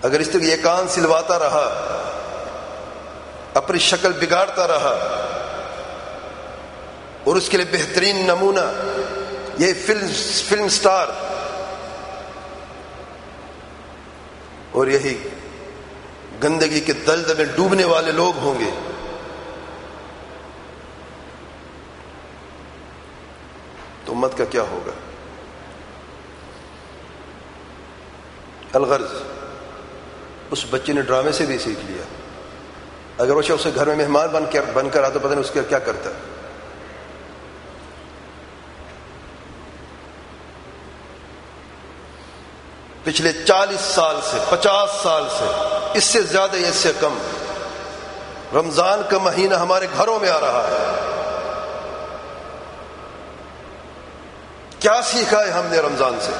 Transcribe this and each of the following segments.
اگر اس طرح یہ کان سلواتا رہا، اپنی شکل بگاڑتا رہا، اور اس کے لیے بہترین نمونہ یہ فلم سٹار اور یہی گندگی کے دلدل میں ڈوبنے والے لوگ ہوں گے، تو امت کا کیا ہوگا؟ الغرض اس بچے نے ڈرامے سے بھی سیکھ لیا. اگر وہ اسے گھر میں مہمان بن کر آتا تو پتہ نہیں اس کا کیا کرتا. پچھلے 40 سال سے 50 سال سے اس سے زیادہ یا اس سے کم رمضان کا مہینہ ہمارے گھروں میں آ رہا ہے. کیا سیکھا ہے ہم نے رمضان سے؟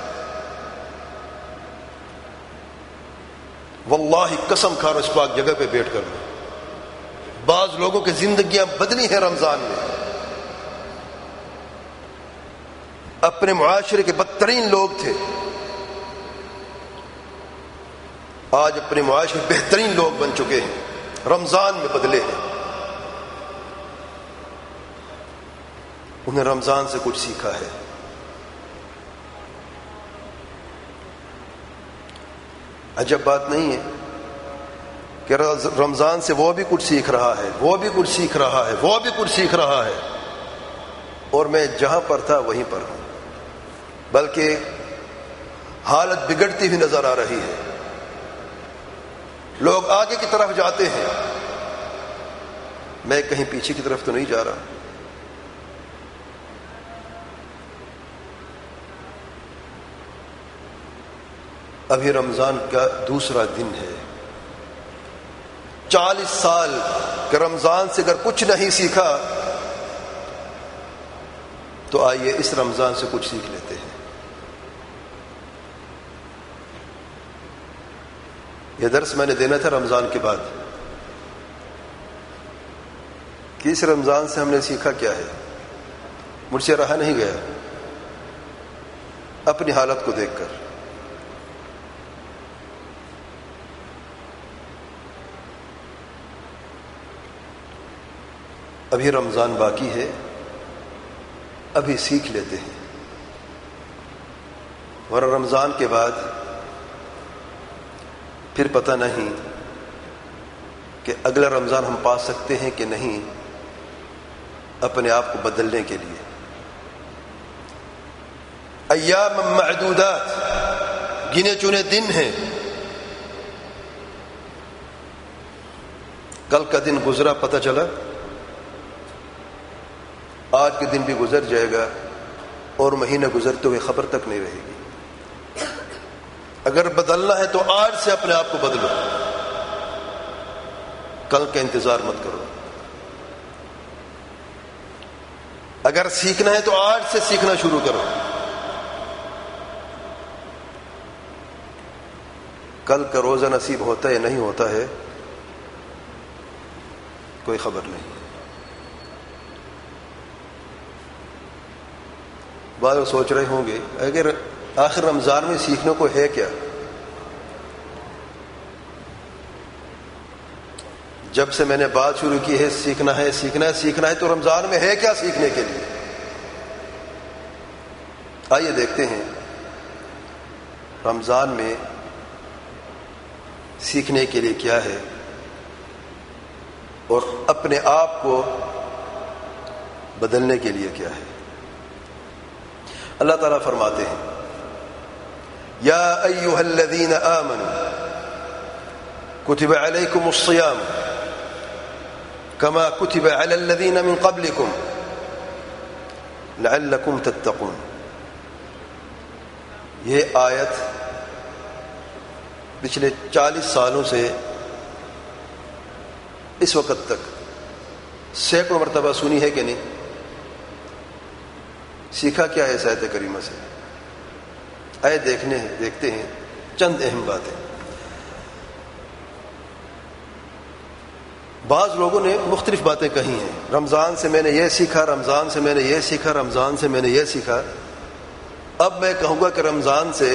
واللہ قسم کھا رہا اس پاک جگہ پہ بیٹھ کر بعض لوگوں کی زندگیاں بدلی ہیں رمضان میں. اپنے معاشرے کے بدترین لوگ تھے، آج اپنے معاشرے کے بہترین لوگ بن چکے ہیں، رمضان میں بدلے ہیں. انہیں رمضان سے کچھ سیکھا ہے. عجب بات نہیں ہے کہ رمضان سے وہ بھی کچھ سیکھ رہا ہے، وہ بھی کچھ سیکھ رہا ہے، وہ بھی کچھ سیکھ رہا ہے، اور میں جہاں پر تھا وہیں پر ہوں، بلکہ حالت بگڑتی ہوئی نظر آ رہی ہے. لوگ آگے کی طرف جاتے ہیں، میں کہیں پیچھے کی طرف تو نہیں جا رہا. ابھی رمضان کا دوسرا دن ہے. 40 سال کہ رمضان سے اگر کچھ نہیں سیکھا تو آئیے اس رمضان سے کچھ سیکھ لیتے ہیں. یہ درس میں نے دینا تھا رمضان کے بعد کہ اس رمضان سے ہم نے سیکھا کیا ہے. مجھ سے رہا نہیں گیا اپنی حالت کو دیکھ کر. ابھی رمضان باقی ہے، ابھی سیکھ لیتے ہیں، اور رمضان کے بعد پھر پتہ نہیں کہ اگلا رمضان ہم پا سکتے ہیں کہ نہیں. اپنے آپ کو بدلنے کے لیے ایام معدودات، گنے چنے دن ہیں. کل کا دن گزرا پتہ چلا، آج کے دن بھی گزر جائے گا اور مہینہ گزرتے ہوئے خبر تک نہیں رہے گی. اگر بدلنا ہے تو آج سے اپنے آپ کو بدلو، کل کا انتظار مت کرو. اگر سیکھنا ہے تو آج سے سیکھنا شروع کرو. کل کا روزہ نصیب ہوتا ہے یا نہیں ہوتا ہے کوئی خبر نہیں. بعض لوگ سوچ رہے ہوں گے اگر آخر رمضان میں سیکھنے کو ہے کیا؟ جب سے میں نے بات شروع کی ہے سیکھنا ہے سیکھنا ہے سیکھنا ہے، تو رمضان میں ہے کیا سیکھنے کے لیے؟ آئیے دیکھتے ہیں رمضان میں سیکھنے کے لیے کیا ہے اور اپنے آپ کو بدلنے کے لیے کیا ہے. اللہ تعالیٰ فرماتے ہیں یا ایھا الذین آمنوا کتب علیکم الصیام کما کتب علی الذین من قبلکم لعلکم تتقون. یہ آیت پچھلے 40 سالوں سے اس وقت تک سینکڑوں مرتبہ سنی ہے کہ نہیں؟ سیکھا کیا ہے اس آیت کریمہ سے؟ آئے دیکھتے ہیں چند اہم باتیں. بعض لوگوں نے مختلف باتیں کہی ہیں. رمضان سے میں نے یہ سیکھا، رمضان سے میں نے یہ سیکھا، رمضان سے میں نے یہ سیکھا. اب میں کہوں گا کہ رمضان سے